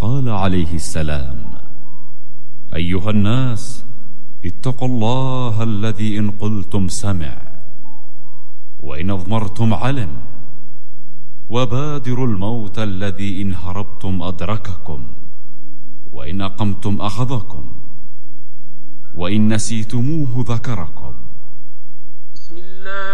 قال عليه السلام: أيها الناس، اتقوا الله الذي إن قلتم سمع وإن أضمرتم علم، وبادروا الموت الذي إن هربتم أدرككم، وإن أقمتم أخذكم، وإن نسيتموه ذكركم. بسم الله